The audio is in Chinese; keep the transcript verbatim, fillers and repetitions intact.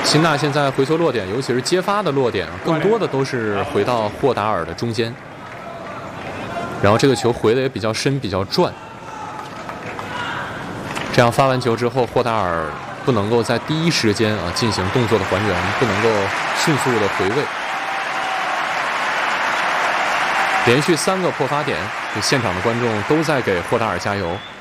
辛纳现在回球落点，尤其是接发的落点，更多的都是回到霍达尔的中间。然后这个球回的也比较深，比较转。这样发完球之后，霍达尔不能够在第一时间啊进行动作的还原，不能够迅速的回位。连续三个破发点，现场的观众都在给霍达尔加油。